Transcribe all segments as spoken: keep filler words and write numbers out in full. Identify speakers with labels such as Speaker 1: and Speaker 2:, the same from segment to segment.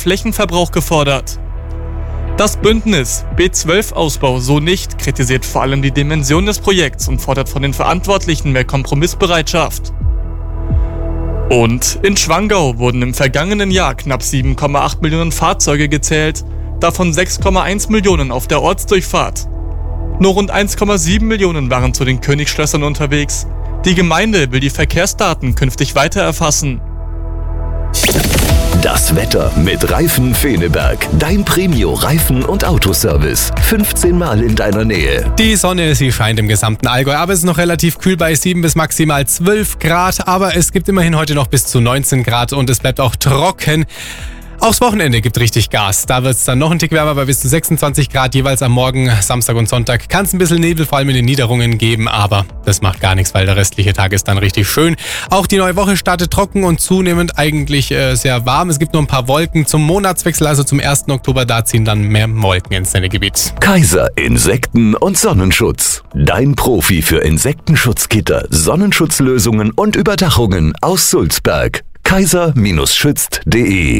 Speaker 1: Flächenverbrauch gefordert. Das Bündnis B zwölf Ausbau so nicht kritisiert vor allem die Dimension des Projekts und fordert von den Verantwortlichen mehr Kompromissbereitschaft. Und in Schwangau wurden im vergangenen Jahr knapp sieben Komma acht Millionen Fahrzeuge gezählt, davon sechs Komma eins Millionen auf der Ortsdurchfahrt. Nur rund eins Komma sieben Millionen waren zu den Königsschlössern unterwegs. Die Gemeinde will die Verkehrsdaten künftig weiter erfassen.
Speaker 2: Das Wetter mit Reifen Feneberg. Dein Premio-Reifen- und Autoservice. fünfzehn Mal in deiner Nähe.
Speaker 3: Die Sonne, sie scheint im gesamten Allgäu, aber es ist noch relativ kühl bei sieben bis maximal zwölf Grad. Aber es gibt immerhin heute noch bis zu neunzehn Grad und es bleibt auch trocken. Aufs Wochenende gibt richtig Gas. Da wird es dann noch ein Tick wärmer bei bis zu sechsundzwanzig Grad jeweils am Morgen, Samstag und Sonntag. Kann es ein bisschen Nebel, vor allem in den Niederungen geben, aber das macht gar nichts, weil der restliche Tag ist dann richtig schön. Auch die neue Woche startet trocken und zunehmend eigentlich äh, sehr warm. Es gibt nur ein paar Wolken zum Monatswechsel, also zum ersten Oktober, da ziehen dann mehr Wolken ins Sendegebiet.
Speaker 2: Kaiser Insekten- und Sonnenschutz. Dein Profi für Insektenschutzgitter, Sonnenschutzlösungen und Überdachungen aus Sulzberg. kaiser schützt punkt de.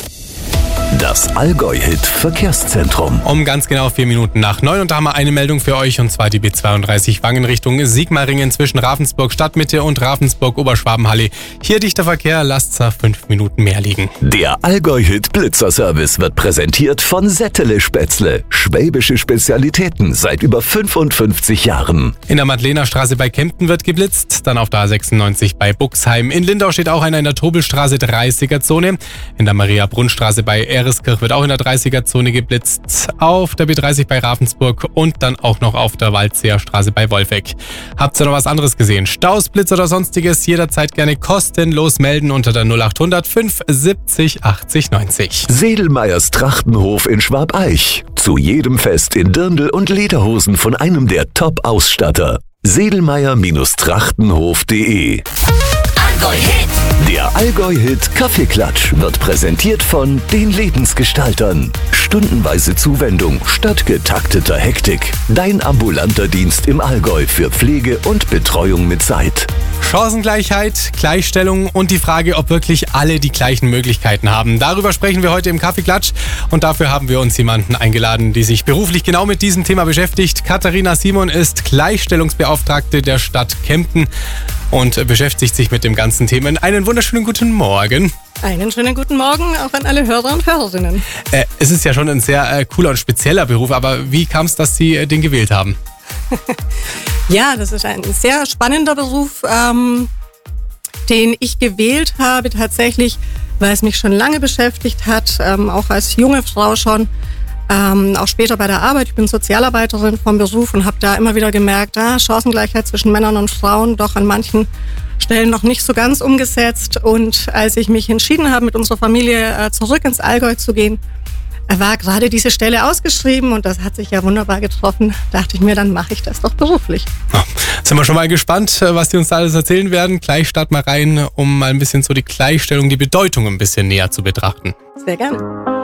Speaker 2: Das Allgäu-Hit-Verkehrszentrum.
Speaker 3: Um ganz genau vier Minuten nach neun und da haben wir eine Meldung für euch und zwar die B zweiunddreißig Wangen Richtung Sigmaringen zwischen Ravensburg Stadtmitte und Ravensburg Oberschwabenhalle. Hier dichter Verkehr, lasst es fünf Minuten mehr liegen.
Speaker 2: Der Allgäu-Hit-Blitzerservice wird präsentiert von Settele Spätzle. Schwäbische Spezialitäten seit über fünfundfünfzig Jahren.
Speaker 3: In der Madlenerstraße bei Kempten wird geblitzt, dann auf der A sechsundneunzig bei Buxheim. In Lindau steht auch einer in der Tobelstraße dreißiger-Zone. In der Maria-Brunn-Straße bei Ereskirch wird auch in der dreißiger-Zone geblitzt, auf der B dreißig bei Ravensburg und dann auch noch auf der Waldseerstraße bei Wolfegg. Habt ihr noch was anderes gesehen? Staus, Blitz oder sonstiges? Jederzeit gerne kostenlos melden unter der null acht hundert fünf siebzig achtzig neunzig.
Speaker 2: Sedelmeyers Trachtenhof in Schwabeich. Zu jedem Fest in Dirndl und Lederhosen von einem der Top-Ausstatter. sedelmeyer Trachtenhof punkt de.
Speaker 4: Allgäu-Hit.
Speaker 2: Der Allgäu-Hit Kaffeeklatsch wird präsentiert von den Lebensgestaltern. Stundenweise Zuwendung statt getakteter Hektik. Dein ambulanter Dienst im Allgäu für Pflege und Betreuung mit Zeit.
Speaker 3: Chancengleichheit, Gleichstellung und die Frage, ob wirklich alle die gleichen Möglichkeiten haben. Darüber sprechen wir heute im Kaffeeklatsch und dafür haben wir uns jemanden eingeladen, die sich beruflich genau mit diesem Thema beschäftigt. Katharina Simon ist Gleichstellungsbeauftragte der Stadt Kempten und beschäftigt sich mit dem ganzen Thema. Einen wunderschönen guten Morgen.
Speaker 5: Einen schönen guten Morgen auch an alle Hörer und Hörerinnen.
Speaker 3: Äh, es ist ja schon ein sehr äh, cooler und spezieller Beruf, aber wie kam es, dass Sie äh, den gewählt haben?
Speaker 5: Ja, das ist ein sehr spannender Beruf, ähm, den ich gewählt habe tatsächlich, weil es mich schon lange beschäftigt hat, ähm, auch als junge Frau schon, ähm, auch später bei der Arbeit. Ich bin Sozialarbeiterin vom Beruf und habe da immer wieder gemerkt, ah, Chancengleichheit zwischen Männern und Frauen doch an manchen Stellen noch nicht so ganz umgesetzt. Und als ich mich entschieden habe, mit unserer Familie äh, zurück ins Allgäu zu gehen, war gerade diese Stelle ausgeschrieben und das hat sich ja wunderbar getroffen. Dachte ich mir, dann mache ich das doch beruflich.
Speaker 3: Ja, sind wir schon mal gespannt, was die uns da alles erzählen werden. Gleich starten wir rein, um mal ein bisschen so die Gleichstellung, die Bedeutung ein bisschen näher zu betrachten.
Speaker 5: Sehr gerne.